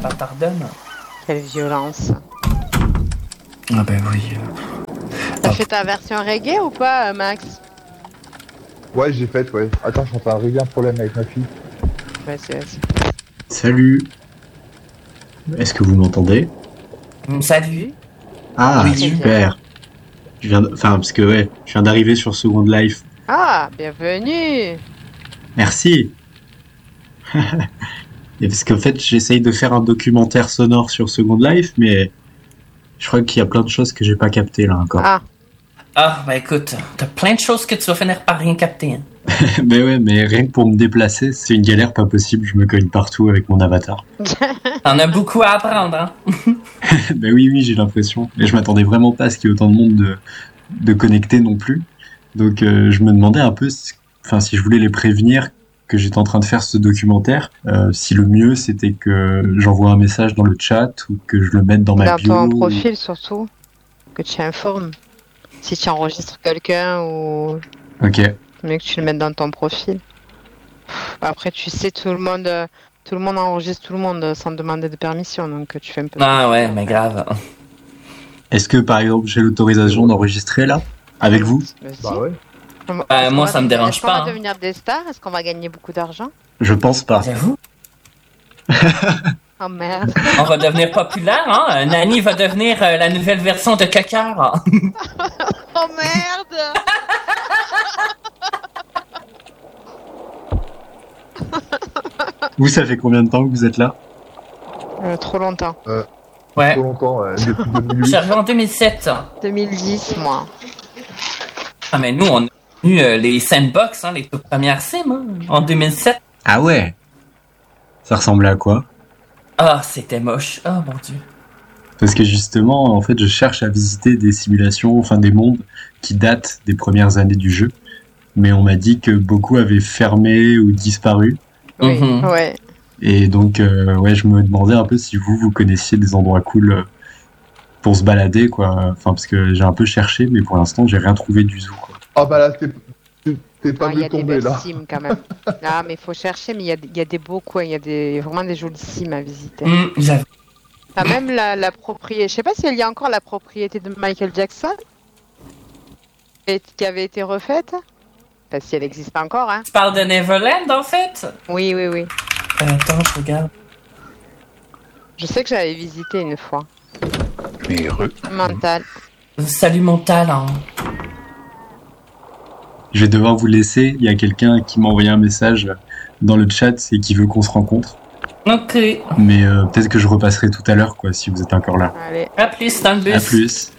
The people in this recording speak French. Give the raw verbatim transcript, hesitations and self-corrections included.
t'ordonne. Quelle violence. Ah ben oui. T'as Ah. fait ta version reggae ou pas, euh, Max? Ouais, j'ai fait, ouais. Attends, je suis en train de régler un problème avec ma fille. Vas-y, vas-y. Salut. Est-ce que vous m'entendez? Mm, Salut. Ah, Oui. super. Je viens, de... enfin parce que ouais, je viens d'arriver sur Second Life. Ah, bienvenue. Merci. Et parce qu'en fait, j'essaye de faire un documentaire sonore sur Second Life, mais je crois qu'il y a plein de choses que j'ai pas captées là encore. Ah, Ah, ben écoute, t'as plein de choses que tu vas finir par rien capter. Hein. Mais ouais, mais rien que pour me déplacer, c'est une galère pas possible. Je me cogne partout avec mon avatar. T'en as beaucoup à apprendre, hein. Ben oui, oui, j'ai l'impression. Et je m'attendais vraiment pas à ce qu'il y ait autant de monde de, de connectés non plus. Donc euh, je me demandais un peu, si... enfin si je voulais les prévenir que j'étais en train de faire ce documentaire, euh, si le mieux c'était que j'envoie un message dans le chat ou que je le mette dans ma dans bio. ton ou- profil surtout, que tu informes. Si tu enregistres quelqu'un ou Ok. mieux que tu le mettes dans ton profil. Après, tu sais, tout le monde, euh, tout le monde enregistre tout le monde euh, sans demander de permission, donc euh, tu fais un peu. Ah ouais, mais grave. Est-ce que par exemple j'ai l'autorisation d'enregistrer là avec vous? Vas-y. Bah ouais. On va- Bah, est-ce qu'on moi, va ça me devenir- dérange est-ce qu'on pas, va hein. devenir des stars? Est-ce qu'on va gagner beaucoup d'argent? Je pense pas. J'avoue. Oh merde. On va devenir populaire, hein. Nani va devenir euh, la nouvelle version de Cacard. Oh merde. Vous, ça fait combien de temps que vous êtes là? Euh, trop longtemps. Ouais. Trop longtemps, euh, depuis deux mille Je suis huit. arrivé en deux mille sept. deux mille dix, moi. Ah, mais nous, on a eu euh, les sandbox, hein, les toutes premières sims, hein, en deux mille sept. Ah ouais. Ça ressemblait à quoi? Ah, c'était moche. Oh mon dieu. Parce que justement, en fait, je cherche à visiter des simulations, enfin des mondes qui datent des premières années du jeu. Mais on m'a dit que beaucoup avaient fermé ou disparu. Oui, Mhm. ouais. Et donc, euh, ouais, je me demandais un peu si vous, vous connaissiez des endroits cool euh, pour se balader, quoi. Enfin, parce que j'ai un peu cherché, mais pour l'instant, j'ai rien trouvé du zoo, quoi. Ah bah là, t'es, t'es- t'es pas Ah, il y mieux a des tombé belles là. sims quand même. Ah, mais il faut chercher, mais il y a, il y a des beaux coins, il y a des, vraiment des jolies sims à visiter. Hum, j'avoue. Ah, même la, la propriété, je sais pas s'il y a encore la propriété de Michael Jackson et qui avait été refaite. Enfin, si elle existe encore, hein. Tu parles de Neverland, en fait? Oui, oui, oui. Euh, attends, je regarde. Je sais que j'avais visité une fois. Mais heureux. Mental. Salut mon talent. Je vais devoir vous laisser. Il y a quelqu'un qui m'a envoyé un message dans le chat et qui veut qu'on se rencontre. Ok. Mais euh, peut-être que je repasserai tout à l'heure, quoi, si vous êtes encore là. Allez. À plus dans le bus. À plus.